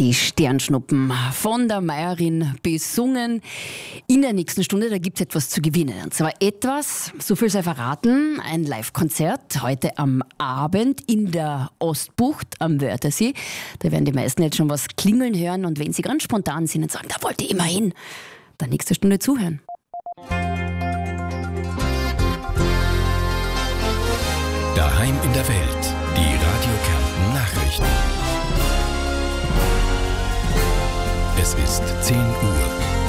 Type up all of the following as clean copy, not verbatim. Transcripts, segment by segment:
Die Sternschnuppen von der Meierin besungen. In der nächsten Stunde, da gibt es etwas zu gewinnen. Und zwar etwas, so viel sei verraten, ein Live-Konzert heute am Abend in der Ostbucht am Wörthersee. Da werden die meisten jetzt schon was klingeln hören. Und wenn sie ganz spontan sind und sagen, da wollte ich immer hin, dann nächste Stunde zuhören. Daheim in der Welt, die Radio Kärnten Nachrichten. Es ist 10 Uhr.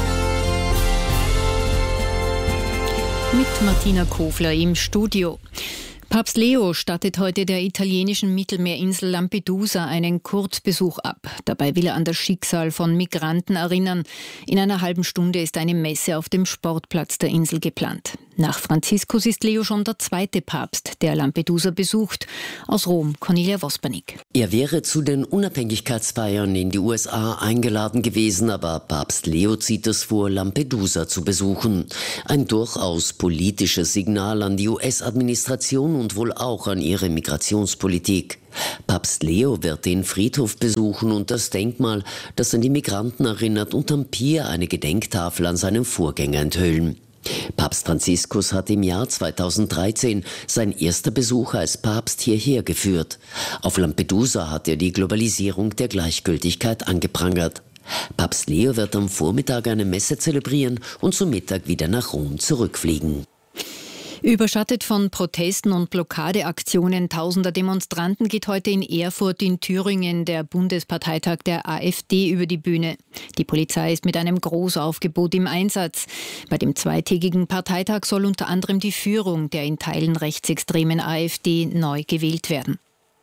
Mit Martina Kofler im Studio. Papst Leo stattet heute der italienischen Mittelmeerinsel Lampedusa einen Kurzbesuch ab. Dabei will er an das Schicksal von Migranten erinnern. In einer halben Stunde ist eine Messe auf dem Sportplatz der Insel geplant. Nach Franziskus ist Leo schon der zweite Papst, der Lampedusa besucht. Aus Rom, Cornelia Vospernik. Er wäre zu den Unabhängigkeitsfeiern in die USA eingeladen gewesen, aber Papst Leo zieht es vor, Lampedusa zu besuchen. Ein durchaus politisches Signal an die US-Administration und wohl auch an ihre Migrationspolitik. Papst Leo wird den Friedhof besuchen und das Denkmal, das an die Migranten erinnert, und am Pier eine Gedenktafel an seinen Vorgänger enthüllen. Papst Franziskus hat im Jahr 2013 sein erster Besuch als Papst hierher geführt. Auf Lampedusa hat er die Globalisierung der Gleichgültigkeit angeprangert. Papst Leo wird am Vormittag eine Messe zelebrieren und zum Mittag wieder nach Rom zurückfliegen. Überschattet von Protesten und Blockadeaktionen tausender Demonstranten geht heute in Erfurt in Thüringen der Bundesparteitag der AfD über die Bühne. Die Polizei ist mit einem Großaufgebot im Einsatz. Bei dem zweitägigen Parteitag soll unter anderem die Führung der in Teilen rechtsextremen AfD neu gewählt werden.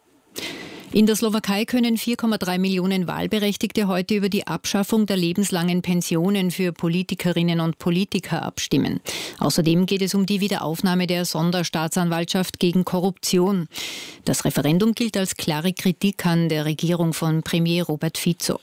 In der Slowakei können 4,3 Millionen Wahlberechtigte heute über die Abschaffung der lebenslangen Pensionen für Politikerinnen und Politiker abstimmen. Außerdem geht es um die Wiederaufnahme der Sonderstaatsanwaltschaft gegen Korruption. Das Referendum gilt als klare Kritik an der Regierung von Premier Robert Fico.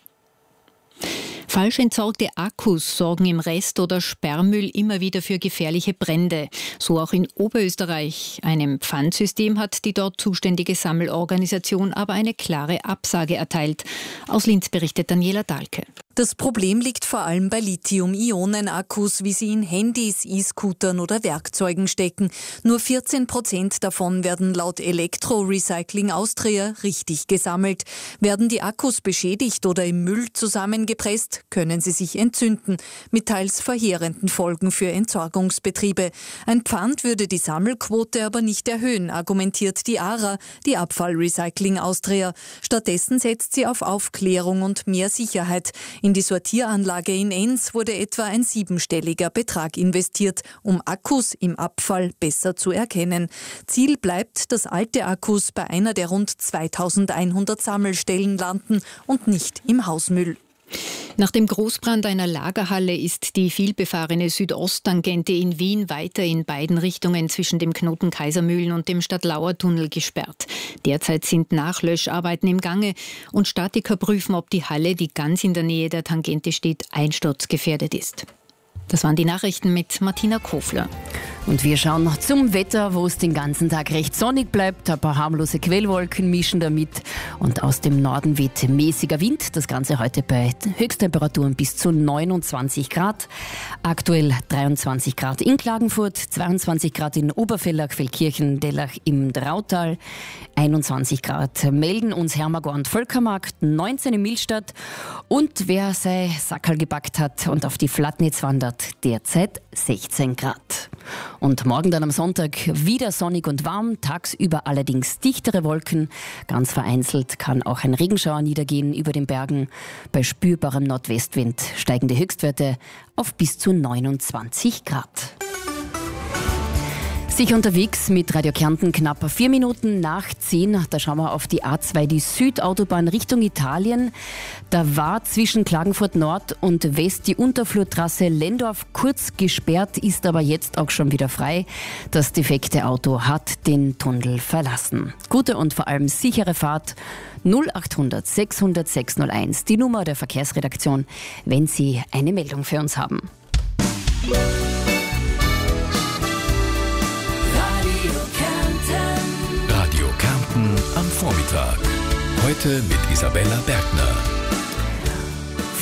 Falsch entsorgte Akkus sorgen im Rest- oder Sperrmüll immer wieder für gefährliche Brände. So auch in Oberösterreich. Einem Pfandsystem hat die dort zuständige Sammelorganisation aber eine klare Absage erteilt. Aus Linz berichtet Daniela Dahlke. Das Problem liegt vor allem bei Lithium-Ionen-Akkus, wie sie in Handys, E-Scootern oder Werkzeugen stecken. Nur 14% davon werden laut Elektro-Recycling Austria richtig gesammelt. Werden die Akkus beschädigt oder im Müll zusammengepresst, können sie sich entzünden, mit teils verheerenden Folgen für Entsorgungsbetriebe. Ein Pfand würde die Sammelquote aber nicht erhöhen, argumentiert die ARA, die Abfallrecycling Austria. Stattdessen setzt sie auf Aufklärung und mehr Sicherheit. In die Sortieranlage in Enns wurde etwa ein 7-stelliger Betrag investiert, um Akkus im Abfall besser zu erkennen. Ziel bleibt, dass alte Akkus bei einer der rund 2100 Sammelstellen landen und nicht im Hausmüll. Nach dem Großbrand einer Lagerhalle ist die vielbefahrene Südosttangente in Wien weiter in beiden Richtungen zwischen dem Knoten Kaisermühlen und dem Stadtlauer-Tunnel gesperrt. Derzeit sind Nachlöscharbeiten im Gange und Statiker prüfen, ob die Halle, die ganz in der Nähe der Tangente steht, einsturzgefährdet ist. Das waren die Nachrichten mit Martina Kofler. Und wir schauen noch zum Wetter, wo es den ganzen Tag recht sonnig bleibt. Ein paar harmlose Quellwolken mischen damit und aus dem Norden weht mäßiger Wind. Das Ganze heute bei Höchsttemperaturen bis zu 29 Grad. Aktuell 23 Grad in Klagenfurt, 22 Grad in Obervellach, Feldkirchen, Dellach im Drautal, 21 Grad melden uns Hermagor und Völkermarkt, 19 in Millstatt. Und wer sein Sackerl gepackt hat und auf die Flatnitz wandert, derzeit 16 Grad. Und morgen dann am Sonntag wieder sonnig und warm, tagsüber allerdings dichtere Wolken. Ganz vereinzelt kann auch ein Regenschauer niedergehen über den Bergen. Bei spürbarem Nordwestwind steigen die Höchstwerte auf bis zu 29 Grad. Sicher unterwegs mit Radio Kärnten knapp 4 Minuten nach 10. Da schauen wir auf die A2, die Südautobahn Richtung Italien. Da war zwischen Klagenfurt Nord und West die Unterflurtrasse Lendorf kurz gesperrt, ist aber jetzt auch schon wieder frei. Das defekte Auto hat den Tunnel verlassen. Gute und vor allem sichere Fahrt. 0800 600 601, die Nummer der Verkehrsredaktion, wenn Sie eine Meldung für uns haben. Radio Kärnten am Vormittag. Heute mit Isabella Bergner.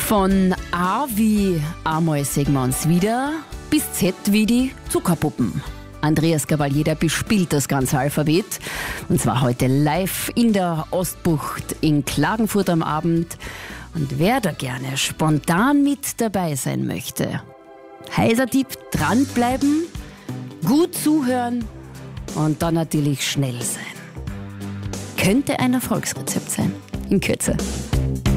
Von A wie einmal sehen wir uns wieder bis Z wie die Zuckerpuppen. Andreas Cavalier bespielt das ganze Alphabet. Und zwar heute live in der Ostbucht in Klagenfurt am Abend. Und wer da gerne spontan mit dabei sein möchte, heißer Tipp, dranbleiben, gut zuhören und dann natürlich schnell sein. Könnte ein Erfolgsrezept sein. In Kürze.